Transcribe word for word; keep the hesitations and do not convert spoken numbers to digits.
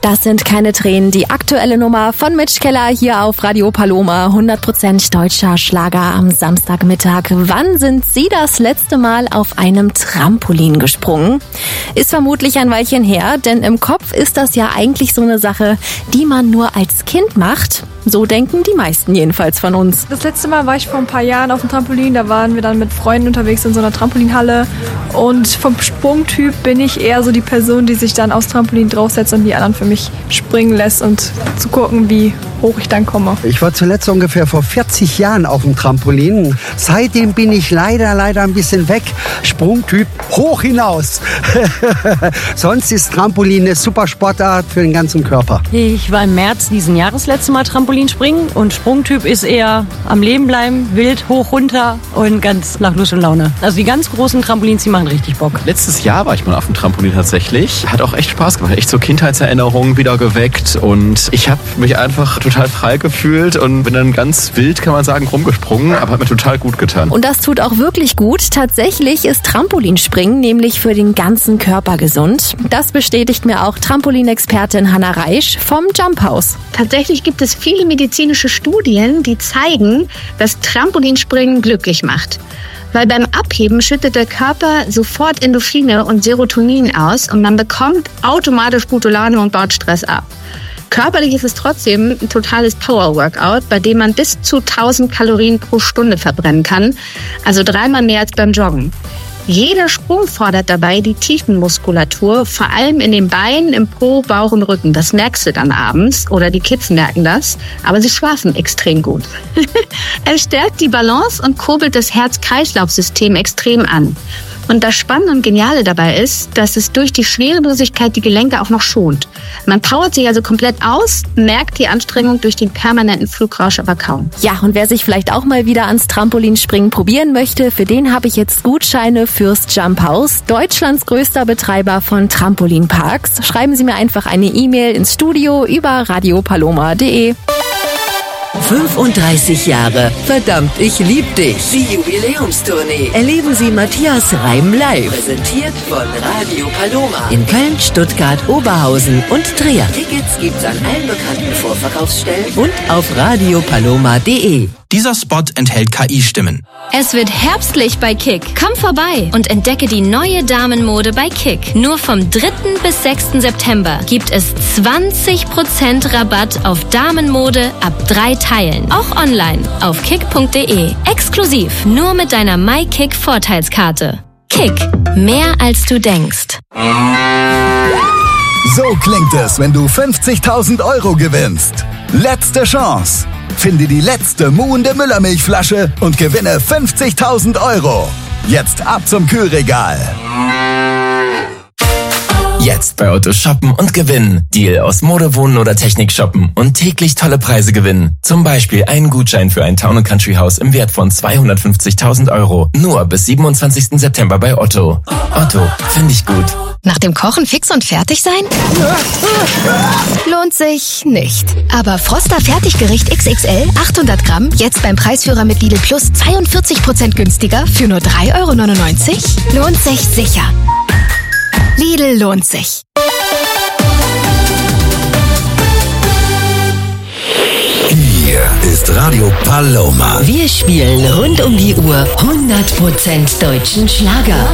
Das sind keine Tränen. Die aktuelle Nummer von Mitch Keller hier auf Radio Paloma. hundert Prozent deutscher Schlager am Samstagmittag. Wann sind Sie das letzte Mal auf einem Trampolin gesprungen? Ist vermutlich ein Weilchen her, denn im Kopf ist das ja eigentlich so eine Sache, die man nur als Kind macht. So denken die meisten jedenfalls von uns. Das letzte Mal war ich vor ein paar Jahren auf dem Trampolin. Da waren wir dann mit Freunden unterwegs in so einer Trampolinhalle. Und vom Sprungtyp bin ich eher so die Person, die sich dann aufs Trampolin draufsetzt und die anderen für mich springen lässt und zu gucken, wie hoch ich dann komme. Ich war zuletzt ungefähr vor vierzig Jahren auf dem Trampolin. Seitdem bin ich leider, leider ein bisschen weg. Sprungtyp hoch hinaus. Sonst ist Trampolin eine super Sportart für den ganzen Körper. Ich war im März diesen Jahres letzte Mal Trampolin springen und Sprungtyp ist eher am Leben bleiben, wild, hoch, runter und ganz nach Lust und Laune. Also die ganz großen Trampolins, die machen richtig Bock. Letztes Jahr war ich mal auf dem Trampolin tatsächlich. Hat auch echt Spaß gemacht. Echt so Kindheitserinnerungen wieder geweckt und ich habe mich einfach total frei gefühlt und bin dann ganz wild, kann man sagen, rumgesprungen, aber hat mir total gut getan. Und das tut auch wirklich gut. Tatsächlich ist Trampolinspringen nämlich für den ganzen Körper gesund. Das bestätigt mir auch Trampolinexpertin Hanna Reisch vom Jump House. Tatsächlich gibt es viele medizinische Studien, die zeigen, dass Trampolinspringen glücklich macht. Weil beim Abheben schüttet der Körper sofort Endorphine und Serotonin aus und man bekommt automatisch gute Laune und baut Stress ab. Körperlich ist es trotzdem ein totales Power-Workout, bei dem man bis zu tausend Kalorien pro Stunde verbrennen kann, also dreimal mehr als beim Joggen. Jeder Sprung fordert dabei die Tiefenmuskulatur, vor allem in den Beinen, im Po, Bauch und Rücken. Das merkst du dann abends oder die Kids merken das, aber sie schlafen extrem gut. Es stärkt die Balance und kurbelt das Herz-Kreislauf-System extrem an. Und das Spannende und Geniale dabei ist, dass es durch die Schwerelosigkeit die Gelenke auch noch schont. Man powert sich also komplett aus, merkt die Anstrengung durch den permanenten Flugrausch aber kaum. Ja, und wer sich vielleicht auch mal wieder ans Trampolinspringen probieren möchte, für den habe ich jetzt Gutscheine fürs Jump House, Deutschlands größter Betreiber von Trampolinparks. Schreiben Sie mir einfach eine E-Mail ins Studio über radio paloma punkt de. fünfunddreißig Jahre. Verdammt, ich lieb dich. Die Jubiläumstournee. Erleben Sie Matthias Reim live. Präsentiert von Radio Paloma. In Köln, Stuttgart, Oberhausen und Trier. Tickets gibt's an allen bekannten Vorverkaufsstellen und auf radio paloma punkt de. Dieser Spot enthält K I-Stimmen. Es wird herbstlich bei Kick. Komm vorbei und entdecke die neue Damenmode bei Kick. Nur vom dritten bis sechsten September gibt es zwanzig Prozent Rabatt auf Damenmode ab drei Teilen. Auch online auf kick punkt de. Exklusiv nur mit deiner MyKick-Vorteilskarte. Kick. Mehr als du denkst. So klingt es, wenn du fünfzigtausend Euro gewinnst. Letzte Chance. Finde die letzte muhende Müllermilchflasche und gewinne fünfzigtausend Euro. Jetzt ab zum Kühlregal. Jetzt bei Otto shoppen und gewinnen. Deal aus Mode, Wohnen oder Technik shoppen und täglich tolle Preise gewinnen. Zum Beispiel einen Gutschein für ein Town and Country Haus im Wert von zweihundertfünfzigtausend Euro. Nur bis siebenundzwanzigsten September bei Otto. Otto, finde ich gut. Nach dem Kochen fix und fertig sein? Lohnt sich nicht. Aber Froster Fertiggericht X X L achthundert Gramm jetzt beim Preisführer mit Lidl Plus zweiundvierzig Prozent günstiger für nur drei Euro neunundneunzig? Lohnt sich sicher. Lidl lohnt sich. Hier ist Radio Paloma. Wir spielen rund um die Uhr hundert Prozent deutschen Schlager.